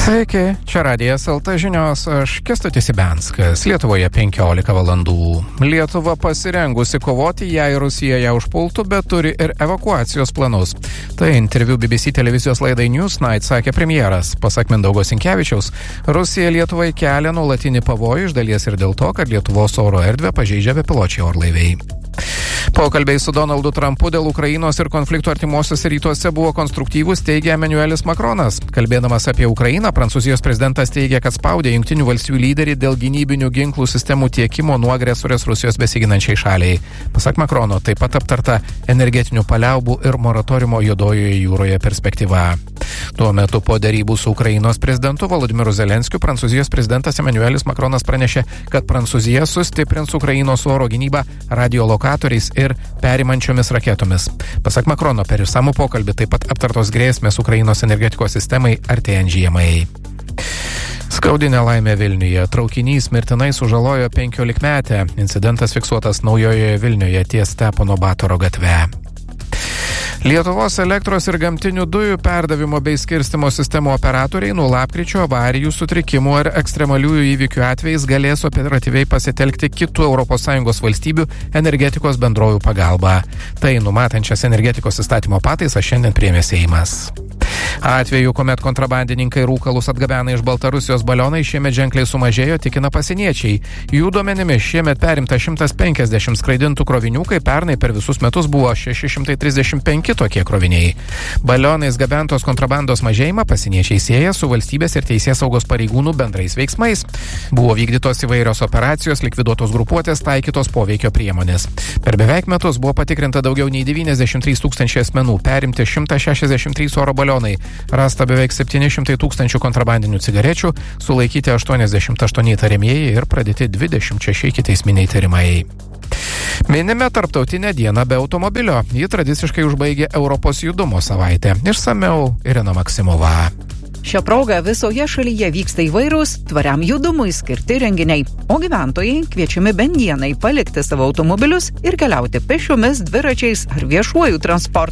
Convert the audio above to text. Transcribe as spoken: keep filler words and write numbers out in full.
Sveiki, čia Radijas el te žinios, aš Kęstutis Ibenskas. Lietuvoje penkiolika valandų. Lietuva pasirengusi kovoti, jei Rusija ją užpultų, bet turi ir evakuacijos planus. Tai interviu B B C televizijos laidai Newsnight sakė premjeras. Pasak Mindaugo Sinkevičiaus, Rusija Lietuvai kelia nuolatinį pavojų, iš dalies ir dėl to, kad Lietuvos oro erdvę pažeidžia bepiločiai orlaiviai. Pokalbiai su Donaldu Trumpu dėl Ukrainos ir konflikto artimuosiuose rytuose buvo konstruktyvūs, teigia Emanuelis Makronas. Kalbėdamas apie Ukrainą, Prancūzijos prezidentas teigia, kad spaudė Jungtinių valstijų lyderį dėl gynybinių ginklų sistemų tiekimo nuo agresorės Rusijos besiginančiai šaliai. Pasak Makrono, taip pat aptarta energetinių paliaubų ir moratoriumo Juodojoje jūroje perspektyva. Tuo metu po derybų su Ukrainos prezidentu Volodymyru Zelenskiu, Prancūzijos prezidentas Emanuelis Makronas pranešė, kad Prancūzija sustiprins Ukrainos oro gynybą radiolokatoriais ir perimančiomis raketomis. Pasak Makrono, per išsamų pokalbį taip pat aptartos grėsmės Ukrainos energetikos sistemai artėjant žiemai. Skaudi nelaimė Vilniuje. Traukinys mirtinai sužalojo penkiolikmetę. Incidentas fiksuotas Naujojoje Vilniuje ties Stepono Batoro gatve. Lietuvos elektros ir gamtinių dujų perdavimo bei skirstymo sistemų operatoriai nuo lapkričio avarijų, sutrikimų ar ekstremaliųjų įvykių atvejais galės operatyviai pasitelkti kitų Europos Sąjungos valstybių energetikos bendrovių pagalbą. Tai numatančias energetikos įstatymo pataisas šiandien priėmė Seimas. Atveju, kuomet kontrabandininkai rūkalus atgabena iš Baltarusijos balionai, šiemet ženkliai sumažėjo, tikina pasieniečiai. Jų duomenimis šiemet perimta šimtas penkiasdešimt skraidintų krovinių, kai pernai per visus metus buvo šeši šimtai trisdešimt penki tokie kroviniai. Balionais gabentos kontrabandos mažėjimą pasieniečiai sieja su valstybės ir teisėsaugos pareigūnų bendrais veiksmais. Buvo vykdytos įvairios operacijos, likviduotos grupuotės, taikytos poveikio priemonės. Per beveik metus buvo patikrinta daugiau nei devyniasdešimt trys tūkstančiai asmenų, perimti šimtas šešiasdešimt trys oro balionai. Rasta beveik septyni šimtai tūkstančių kontrabandinių cigarečių, sulaikyti aštuoniasdešimt aštuoni įtariamieji ir pradėti dvidešimt šeši ikiteisminiai įtarimai. Minime Tarptautinę dieną be automobilio. Ji tradiciškai užbaigė Europos judumo savaitę. Išsamiau Irena Maksimova. Šią progą visoje šalyje vyksta įvairūs tvariam judumui skirti renginiai, o gyventojai kviečiami bent dienai palikti savo automobilius ir keliauti pėsčiomis, dviračiais ar viešuoju transportu.